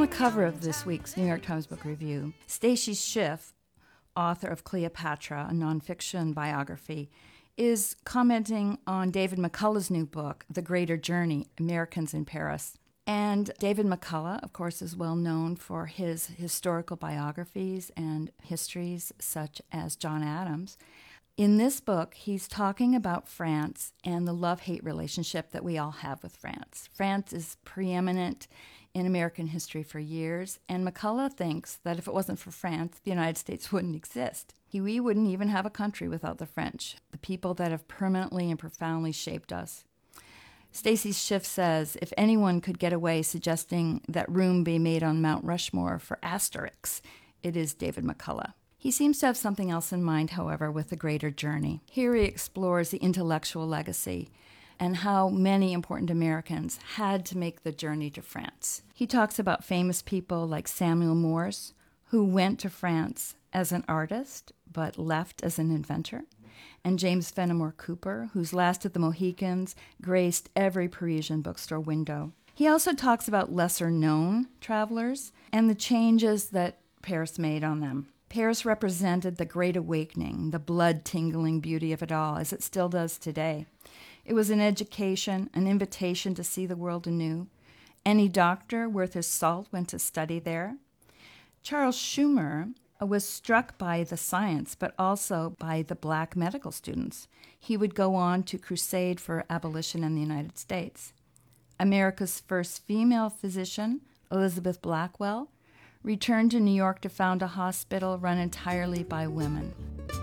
cover of this week's New York Times Book Review, Stacy Schiff, author of Cleopatra, a nonfiction biography, is commenting on David McCullough's new book, The Greater Journey, Americans in Paris. And David McCullough, of course, is well known for his historical biographies and histories such as John Adams. In this book, he's talking about France and the love-hate relationship that we all have with France. France is preeminent in American history for years, and McCullough thinks that if it wasn't for France, the United States wouldn't exist. We wouldn't even have a country without the French, the people that have permanently and profoundly shaped us. Stacy Schiff says, if anyone could get away suggesting that room be made on Mount Rushmore for Asterix, it is David McCullough. He seems to have something else in mind, however, with The Greater Journey. Here he explores the intellectual legacy and how many important Americans had to make the journey to France. He talks about famous people like Samuel Morse, who went to France as an artist but left as an inventor, and James Fenimore Cooper, whose Last of the Mohicans graced every Parisian bookstore window. He also talks about lesser-known travelers and the changes that Paris made on them. Paris represented the Great Awakening, the blood-tingling beauty of it all, as it still does today. It was an education, an invitation to see the world anew. Any doctor worth his salt went to study there. Charles Schumer was struck by the science, but also by the black medical students. He would go on to crusade for abolition in the United States. America's first female physician, Elizabeth Blackwell, returned to New York to found a hospital run entirely by women.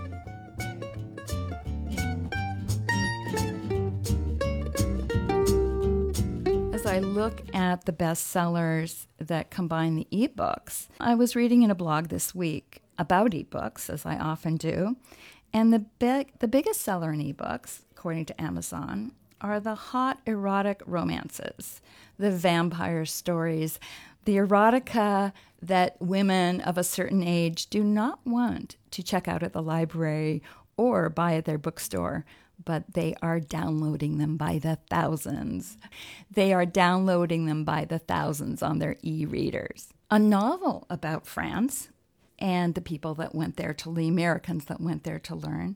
As I look at the bestsellers that combine the ebooks, I was reading in a blog this week about ebooks, as I often do, and the biggest seller in ebooks, according to Amazon, are the hot erotic romances, the vampire stories, the erotica that women of a certain age do not want to check out at the library or buy at their bookstore, but they are downloading them by the thousands. They are downloading them by the thousands on their e-readers. A novel about France and the people that went there the Americans that went there to learn,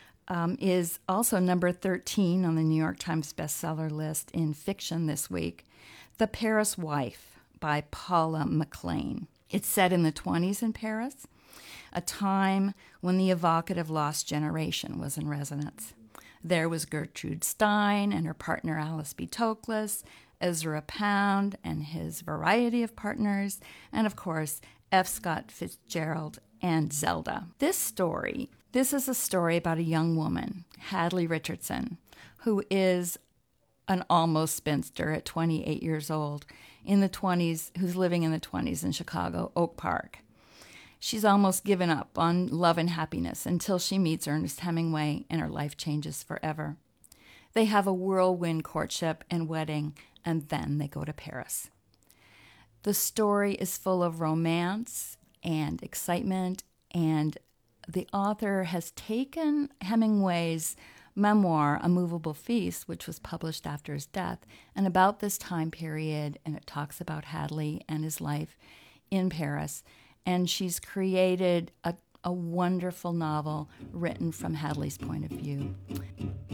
is also number 13 on the New York Times bestseller list in fiction this week, The Paris Wife by Paula McLean. It's set in the 20s in Paris, a time when the evocative Lost Generation was in residence. There was Gertrude Stein and her partner Alice B. Toklas, Ezra Pound and his variety of partners, and of course, F. Scott Fitzgerald and Zelda. This is a story about a young woman, Hadley Richardson, who is an almost spinster at 28 years old, in the 20s, who's living in the 20s in Chicago, Oak Park. She's almost given up on love and happiness until she meets Ernest Hemingway and her life changes forever. They have a whirlwind courtship and wedding, and then they go to Paris. The story is full of romance and excitement, and the author has taken Hemingway's memoir, A Movable Feast, which was published after his death, and about this time period, and it talks about Hadley and his life in Paris, and she's created a wonderful novel written from Hadley's point of view.